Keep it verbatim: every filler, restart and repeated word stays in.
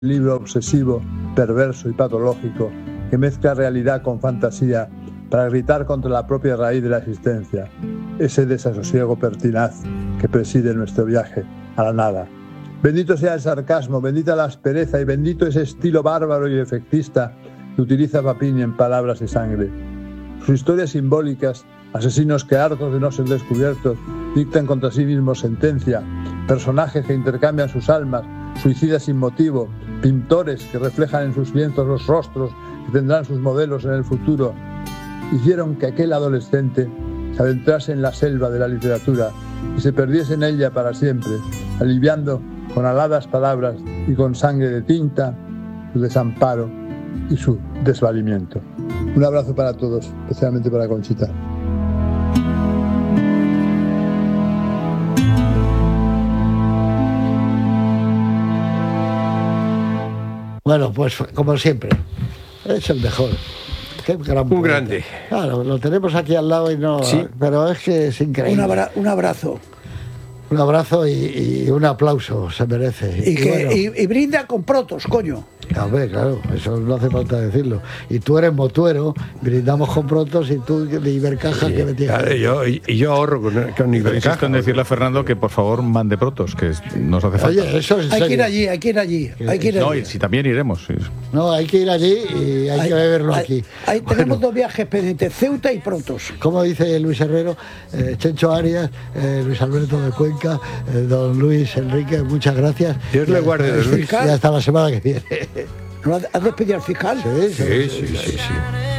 libro obsesivo, perverso y patológico que mezcla realidad con fantasía para gritar contra la propia raíz de la existencia, ese desasosiego pertinaz que preside nuestro viaje a la nada. Bendito sea el sarcasmo, bendita la aspereza y bendito ese estilo bárbaro y efectista que utiliza Papini en Palabras y Sangre. Sus historias simbólicas, asesinos que hartos de no ser descubiertos dictan contra sí mismos sentencia, personajes que intercambian sus almas, suicidas sin motivo, pintores que reflejan en sus lienzos los rostros que tendrán sus modelos en el futuro, hicieron que aquel adolescente se adentrase en la selva de la literatura y se perdiese en ella para siempre, aliviando con aladas palabras y con sangre de tinta su desamparo y su desvalimiento. Un abrazo para todos, especialmente para Conchita. Bueno, pues como siempre, es el mejor. Qué gran un poeta. grande. Claro, lo tenemos aquí al lado y no... Sí. Pero es que es increíble. Un, abra- un abrazo. Un abrazo y, y un aplauso se merece. Y, que, bueno, y, y brinda con protos, coño. a ver, claro, eso no hace falta decirlo. Y tú eres motuero, brindamos con protos y tú de Ibercaja Sí, que me tienes. claro, yo, y, y yo ahorro con, con Pero Ibercaja. insisto en decirle a Fernando que por favor mande protos, que nos hace falta. Oye, eso es Hay que ir serio. allí, hay que ir allí. Hay que ir No, allí. y si también iremos. sí. No, hay que ir allí y hay, que beberlo hay- aquí. hay- Bueno, tenemos dos viajes pendientes, Ceuta y Protos. como dice Luis Herrero, eh, Chencho Arias, eh, Luis Alberto de Cuenca, eh, don Luis Enrique, muchas gracias. Dios le guarde, don Luis. Y hasta la semana que viene. ¿No has has despedido al fiscal? Sí, Sí, sí, sí, sí.